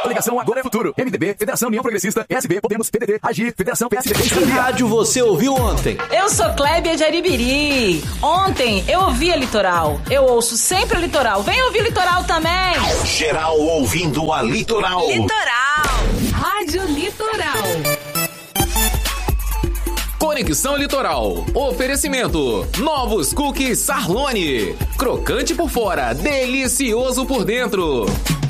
Coligação Agora é Futuro. MDB, Federação União Progressista, PSB, Podemos, PDT, Agir, Federação PSDB. Que rádio você ouviu ontem? Eu sou Clébia de Aribiri. Ontem eu ouvi a Litoral. Eu ouço sempre a Litoral. Vem ouvir Litoral também. Geral ouvindo a Litoral. Litoral. Rádio Litoral. Conexão Litoral. Oferecimento. Novos cookies Sarlone. Crocante por fora, delicioso por dentro.